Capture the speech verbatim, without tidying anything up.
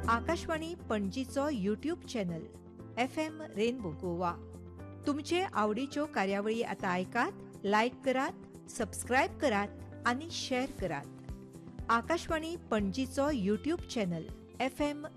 Akashvani पणजीचो YouTube channel F M rainbow Goa. तुमचे आवडीच्यो कार्यावळी आता ऐकात, लाईक करात, सबस्क्राईब करात आणि शेअर करात. Akashvani पणजीचो YouTube channel F M